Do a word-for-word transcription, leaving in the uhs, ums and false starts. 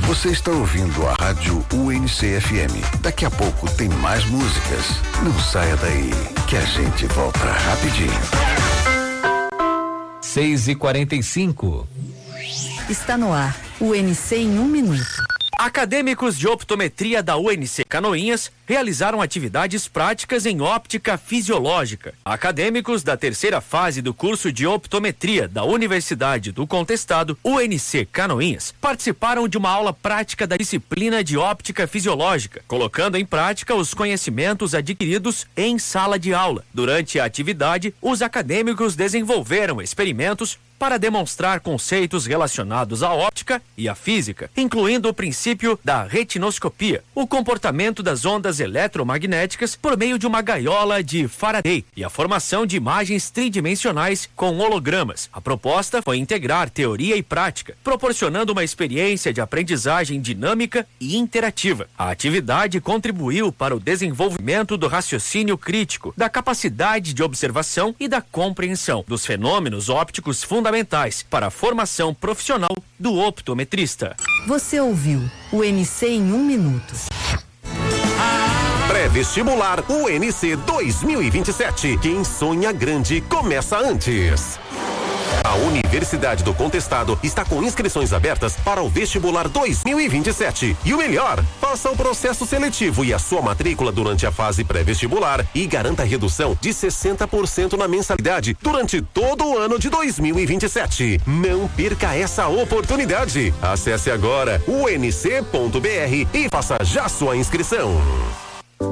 Você está ouvindo a rádio U N C F M. Daqui a pouco tem mais músicas. Não saia daí, que a gente volta rapidinho. seis e quarenta e cinco. Está no ar, U N C em um minuto. Acadêmicos de optometria da U N C Canoinhas realizaram atividades práticas em óptica fisiológica. Acadêmicos da terceira fase do curso de optometria da Universidade do Contestado, U N C Canoinhas, participaram de uma aula prática da disciplina de óptica fisiológica, colocando em prática os conhecimentos adquiridos em sala de aula. Durante a atividade, os acadêmicos desenvolveram experimentos para demonstrar conceitos relacionados à óptica e à física, incluindo o princípio da retinoscopia, o comportamento das ondas eletromagnéticas por meio de uma gaiola de Faraday e a formação de imagens tridimensionais com hologramas. A proposta foi integrar teoria e prática, proporcionando uma experiência de aprendizagem dinâmica e interativa. A atividade contribuiu para o desenvolvimento do raciocínio crítico, da capacidade de observação e da compreensão dos fenômenos ópticos fundamentais para a formação profissional do optometrista. Você ouviu o U N C em um minuto. Pré-vestibular U N C dois mil e vinte e sete. Quem sonha grande começa antes. A Universidade do Contestado está com inscrições abertas para o vestibular dois mil e vinte e sete. E o melhor, faça o processo seletivo e a sua matrícula durante a fase pré-vestibular e garanta redução de sessenta por cento na mensalidade durante todo o ano de dois mil e vinte e sete. Não perca essa oportunidade. Acesse agora u n c ponto b r e faça já sua inscrição.